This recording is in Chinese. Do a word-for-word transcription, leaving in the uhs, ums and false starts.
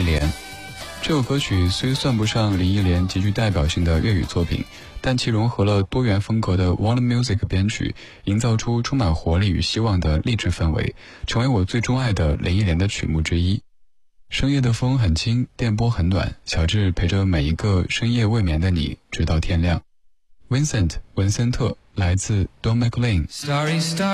忆莲》。这首歌曲虽算不上林忆莲极具代表性的粤语作品，但其融合了多元风格的 World Music 编曲，营造出充满活力与希望的励志氛围，成为我最钟爱的林忆莲的曲目之一。深夜的风很轻，电波很暖，小智陪着每一个深夜未眠的你，直到天亮。Vincent 文森特，来自 Don McLean。 Starry, starry